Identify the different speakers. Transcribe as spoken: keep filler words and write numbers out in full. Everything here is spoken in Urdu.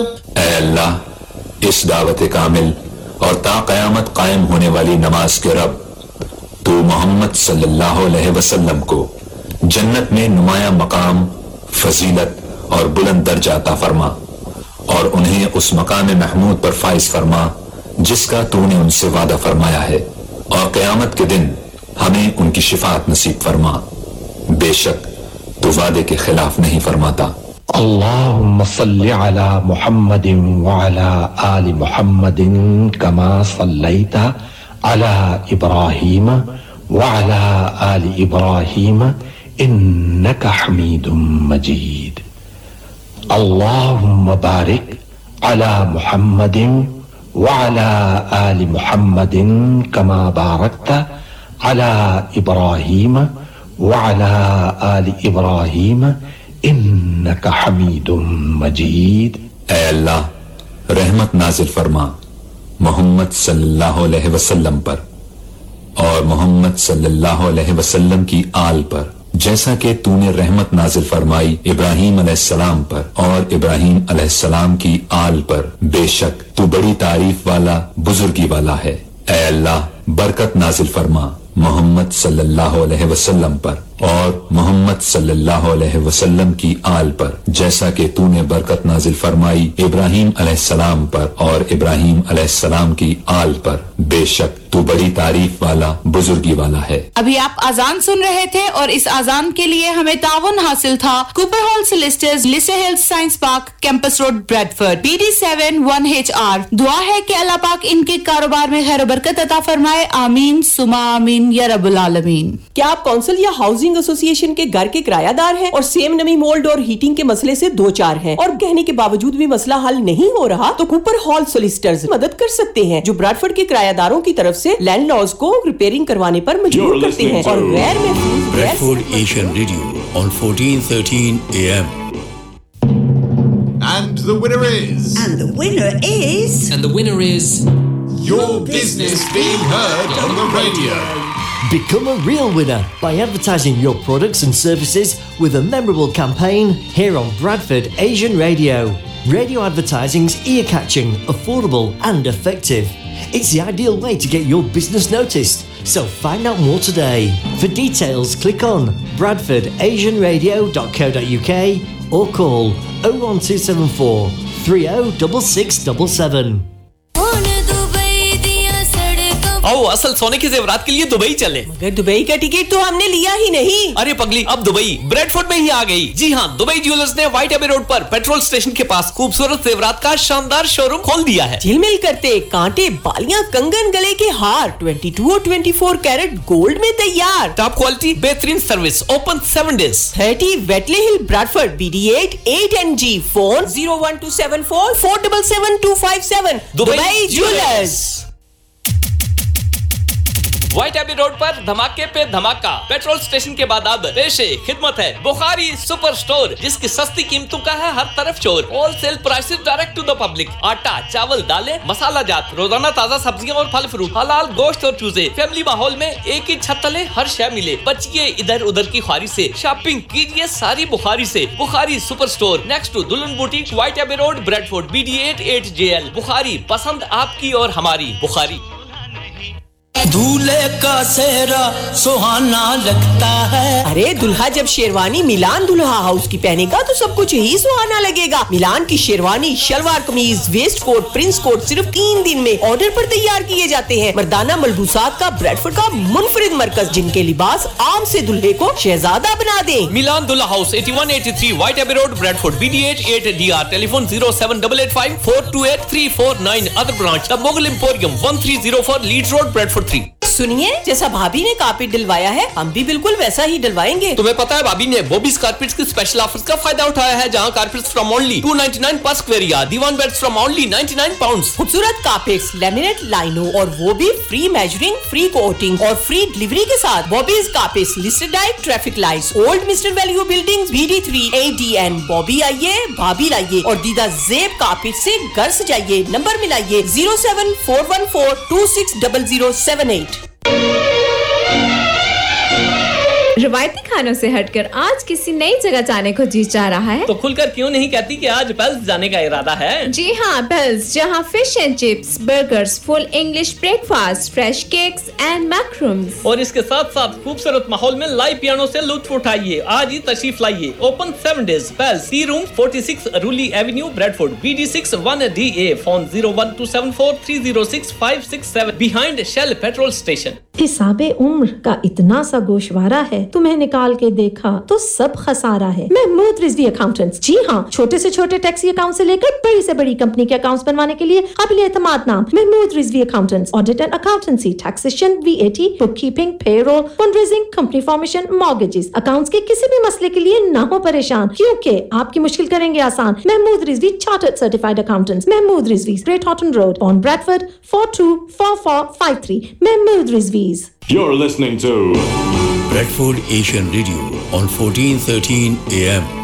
Speaker 1: اے اللہ، اس دعوت کامل اور تا قیامت قائم ہونے والی نماز کے رب، تو محمد صلی اللہ علیہ وسلم کو جنت میں نمایاں مقام، فضیلت اور بلند درجہ عطا فرما، اور انہیں اس مقام محمود پر فائز فرما جس کا تو نے ان سے وعدہ فرمایا ہے، اور قیامت کے دن ہمیں ان کی شفاعت نصیب فرما، بے شک تو وعدے کے خلاف نہیں فرماتا۔
Speaker 2: اللهم صل على محمد وعلى آل محمد كما صليت على إبراهيم وعلى آل إبراهيم إنك حميد مجيد. اللهم بارك على محمد وعلى آل محمد كما باركت على إبراهيم وعلى آل إبراهيم انک حمید مجید۔
Speaker 1: اے اللہ رحمت نازل فرما محمد صلی اللہ علیہ وسلم پر اور محمد صلی اللہ علیہ وسلم کی آل پر، جیسا کہ تو نے رحمت نازل فرمائی ابراہیم علیہ السلام پر اور ابراہیم علیہ السلام کی آل پر، بے شک تو بڑی تعریف والا بزرگی والا ہے۔ اے اللہ برکت نازل فرما محمد صلی اللہ علیہ وسلم پر اور محمد صلی اللہ علیہ وسلم کی آل پر، جیسا کہ تو نے برکت نازل فرمائی ابراہیم علیہ السلام پر اور ابراہیم علیہ السلام کی آل پر، بے شک تو بڑی تعریف والا بزرگی والا ہے۔
Speaker 3: ابھی آپ آزان سن رہے تھے اور اس آزان کے لیے ہمیں تعاون حاصل تھا Cooper hall سولسٹرز، لیسے health science park, campus road, Bradford, B D seven one H R. دعا ہے کہ اللہ پاک ان کے کاروبار میں خیر و برکت عطا فرمائے، آمین ثم آمین یا رب العالمین۔
Speaker 4: کیا آپ کونسل یا ہاؤسنگ ایسوسی ایشن کے گھر کے کرایہ دار ہیں اور سیم نمی مولڈ اور ہیٹنگ کے مسئلے سے دو چار ہیں اور کہنے کے باوجود بھی مسئلہ حل نہیں ہو رہا؟ تو کوپر ہال سولسٹرز مدد کر سکتے ہیں، جو براڈفورڈ کے کرایہ داروں کی طرف سے لینڈ لارڈز کو ریپیئرنگ کروانے پر مجبور کرتے ہیں اور غیر محفوظ
Speaker 5: براڈفورڈ Asian radio on fourteen thirteen A M.
Speaker 6: And the winner is
Speaker 7: And the winner is
Speaker 8: And the winner is
Speaker 6: your business being heard on the radio.
Speaker 9: Become a real winner by advertising your products and services with a memorable campaign here on Bradford Asian Radio. Radio advertising's ear-catching, affordable and effective. It's the ideal way to get your business noticed. So find out more today. For details, click on bradford asian radio dot co dot U K or call oh one two seven four three oh six six seven seven.
Speaker 8: آؤ اصل سونے کے زیورات کے لیے دبئی چلیں۔
Speaker 4: مگر دبئی کا ٹکٹ تو ہم نے لیا ہی نہیں۔
Speaker 8: ارے پگلی، اب دبئی بریڈفورڈ میں ہی آ گئی۔ جی ہاں، دبئی جیولرز نے وائٹ ایبی روڈ پر پیٹرول اسٹیشن کے پاس خوبصورت زیورات کا شاندار شو روم کھول دیا ہے۔
Speaker 4: جھل مل کرتے کانٹے، بالیاں، کنگن، گلے کے ہار بائیس اور چوبیس کیرٹ گولڈ میں تیار۔
Speaker 8: ٹاپ کوالٹی، بہترین service, open seven days.
Speaker 4: Thirty ویٹلے ہل برادفورڈ، B D at at N G, phone zero one to seven four four seven seven to five seven. Dubai jewellers.
Speaker 8: White Abbey road پر دھماکے پہ دھماکہ، پیٹرول اسٹیشن کے بعد اب پیش خدمت ہے بخاری سپر سٹور، جس کی سستی قیمتوں کا ہے ہر طرف شور، whole cell prices direct to the public. آٹا، چاول، دالیں، مسالہ جات، روزانہ تازہ سبزیاں اور پھل فروٹ، حلال گوشت اور چوزے، فیملی ماحول میں ایک ہی چھت تلے ہر شے ملے۔ بچیے ادھر ادھر کی خواری سے، شاپنگ کیجیے ساری بخاری سے۔ بخاری سپر سٹور، نیکسٹ ٹو دلہن boutique, white Abbey road, Bradford, B D at at J L. بخاری، پسند آپ کی اور ہماری بخاری۔
Speaker 10: دولہے کا سہرا سہانا لگتا ہے۔
Speaker 4: ارے دلہا جب شیروانی ملان دلہا ہاؤس کی پہنے گا تو سب کچھ ہی سہانا لگے گا۔ ملان کی شیروانی، شلوار قمیض، ویسٹ کوٹ، پرنس کوٹ صرف تین دن میں آرڈر پر تیار کیے جاتے ہیں۔ مردانہ ملبوسات کا بریڈفورڈ کا منفرد مرکز، جن کے لباس عام سے دلہے کو شہزادہ بنا دیں۔
Speaker 8: ملان دلہا house, eighty one eighty three white Abbey road, Bradford, B D at at D R. Telephone zero seven eight eight five four to at three four nine. Other branch the Moghul emporium, one three zero four leads road, Bradford three.
Speaker 4: سنیے، جیسا بھابی نے کارپیٹ ڈلوایا ہے ہم بھی بالکل ویسا ہی ڈلوائیں گے۔
Speaker 8: تمہیں پتا ہے بھابی نے بوبیز کارپیٹس کی اسپیشل آفرز کا فائدہ اٹھایا ہے، جہاں carpets from only to ninety nine per square yard, دیوان beds from only ninety nine pounds.
Speaker 4: خوبصورت کارپیٹس، لیمینیٹ، لائنو اور وہ بھی فری میجرنگ، فری کوٹنگ اور فری ڈلیوری کے ساتھ۔ بوبیز carpets, listed diet, traffic lights, old mister value building, B D three اے ڈی این۔ بوبی آئیے، بھابی لائیے اور دیدہ زیب کارپیٹ سے گھر سجائیے۔ Number ملائیے zero seven four one four to six double zero seven eight.
Speaker 7: روایتی کھانوں سے ہٹ کر آج کسی نئی جگہ جانے کو جی چاہ رہا ہے
Speaker 8: تو کھل کر کیوں نہیں کہتی کہ آج پیلس جانے کا ارادہ ہے؟
Speaker 7: جی ہاں، پیلس، جہاں fish and chips, burgers, full English break fast, fresh cakes and میکرومز،
Speaker 8: اور اس کے ساتھ ساتھ خوبصورت ماحول میں لائیو پیانو سے لطف اٹھائیے. آج ہی تشریف لائیے. Open seven days. Palace, C room forty six رولی avenue, bread Ford, B D six one D A. Phone zero one to seven four three zero six five six seven, behind shell petrol station.
Speaker 11: حساب عمر کا اتنا سا گوشوارہ ہے، تمہیں نکال کے دیکھا تو سب خسارہ ہے. محمود رضوی اکاؤنٹنٹس، جی ہاں، چھوٹے سے چھوٹے ٹیکسی اکاؤنٹ سے لے کر بڑی سے بڑی کمپنی کے اکاؤنٹس بنوانے کے لیے قابل اعتماد نام Mahmood Rizvi accountants. Audit and accountancy, taxation, we A T, book keeping, pay role, fund raising, company formation, mortgages. Accounts کے کسی بھی مسئلے کے لیے نہ ہو پریشان، کیونکہ آپ کی مشکل کریں گے آسان. Mahmood Rizvi chartered certified accountants. Mahmood Rizvi, great ہاٹن road, on Bradford, four to four four five three. Mahmood رضویز.
Speaker 6: You're listening to
Speaker 5: Bradford Asian Radio on fourteen thirteen A M.